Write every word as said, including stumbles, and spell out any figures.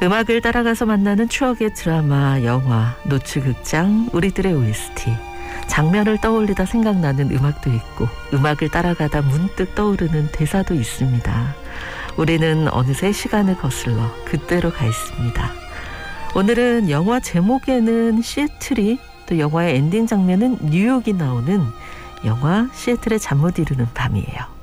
음악을 따라가서 만나는 추억의 드라마, 영화, 노출극장, 우리들의 오에스티. 장면을 떠올리다 생각나는 음악도 있고 음악을 따라가다 문득 떠오르는 대사도 있습니다. 우리는 어느새 시간을 거슬러 그때로 가 있습니다. 오늘은 영화 제목에는 시애틀이, 또 영화의 엔딩 장면은 뉴욕이 나오는 영화 시애틀의 잠 못 이루는 밤이에요.